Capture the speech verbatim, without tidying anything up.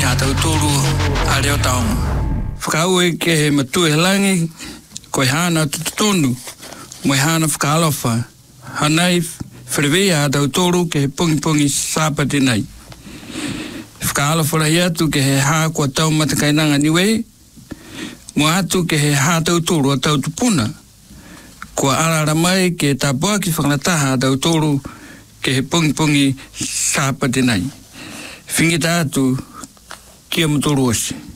ha tau tōru a reo taonga. Whakau e ke he matu e langi, koe hana tutonu, moe hana whakalofa. Hanai, whiriwea a tau tōru ke he pungi pungi sāpati nei. Whakalofa rai atu ke he hā kua tau matakainanga niwe, mo atu ke he hā tau tōru a tau tupuna. Kua arara mai ke tā pua ki whakanataha a tau tōru ke he pungi pungi sāpati nei. Whingita atu kia mutoro osi.